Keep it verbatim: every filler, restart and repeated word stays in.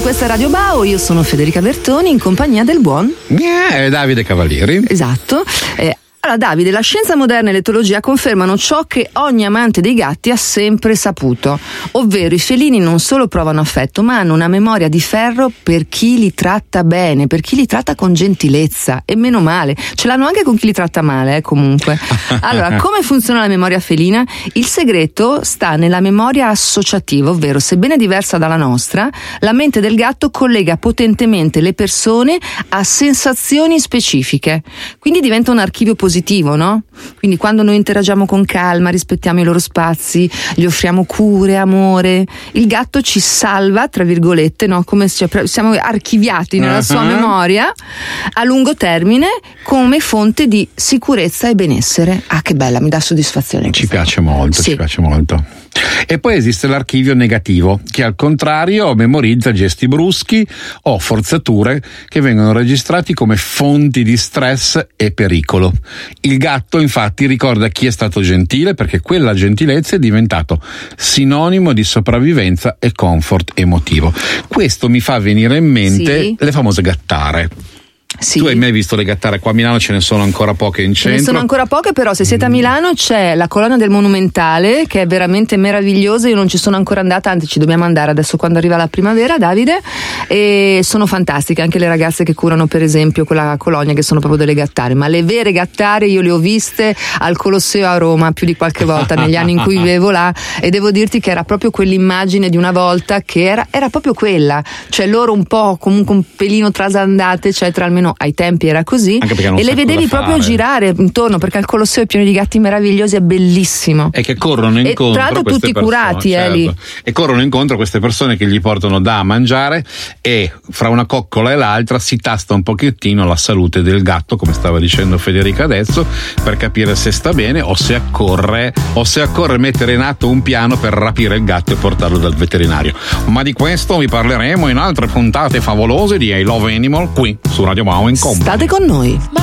questa è Radio Bao, io sono Federica Bertoni in compagnia del buon eh, Davide Cavalieri. Esatto. Eh, Allora Davide, la scienza moderna e l'etologia confermano ciò che ogni amante dei gatti ha sempre saputo, ovvero i felini non solo provano affetto, ma hanno una memoria di ferro per chi li tratta bene, per chi li tratta con gentilezza, e meno male, ce l'hanno anche con chi li tratta male, eh, comunque. Allora, come funziona la memoria felina? Il segreto sta nella memoria associativa, ovvero sebbene diversa dalla nostra, la mente del gatto collega potentemente le persone a sensazioni specifiche, quindi diventa un archivio positivo. positivo, no? Quindi quando noi interagiamo con calma, rispettiamo i loro spazi, gli offriamo cure, amore, il gatto ci salva, tra virgolette, no? Come cioè, siamo archiviati nella uh-huh. sua memoria a lungo termine come fonte di sicurezza e benessere. Ah, che bella, mi dà soddisfazione. Ci piace molto, sì. ci piace molto. E poi esiste l'archivio negativo, che al contrario memorizza gesti bruschi o forzature che vengono registrati come fonti di stress e pericolo. Il gatto infatti ricorda chi è stato gentile, perché quella gentilezza è diventato sinonimo di sopravvivenza e comfort emotivo. Questo mi fa venire in mente sì. le famose gattare. Sì. Tu hai mai visto le gattare? Qua a Milano ce ne sono ancora poche in centro. Ce ne sono ancora poche, però se siete a Milano c'è la colonna del Monumentale che è veramente meravigliosa. Io non ci sono ancora andata, anzi ci dobbiamo andare adesso quando arriva la primavera, Davide, e sono fantastiche anche le ragazze che curano per esempio quella colonia, che sono proprio delle gattare, ma le vere gattare io le ho viste al Colosseo a Roma più di qualche volta negli anni in cui vivevo là, e devo dirti che era proprio quell'immagine di una volta che era, era proprio quella, cioè loro un po' comunque un pelino trasandate eccetera, almeno ai tempi era così, e le vedevi proprio fare. girare intorno, perché al Colosseo è pieno di gatti meravigliosi, è bellissimo, e che corrono incontro, e tra l'altro tutti persone, curati certo. eh, lì. E corrono incontro a queste persone che gli portano da mangiare, e fra una coccola e l'altra si tasta un pochettino la salute del gatto, come stava dicendo Federica adesso, per capire se sta bene o se accorre o se accorre mettere in atto un piano per rapire il gatto e portarlo dal veterinario. Ma di questo vi parleremo in altre puntate favolose di I Love Animal qui su Radio Bao in Company. State con noi.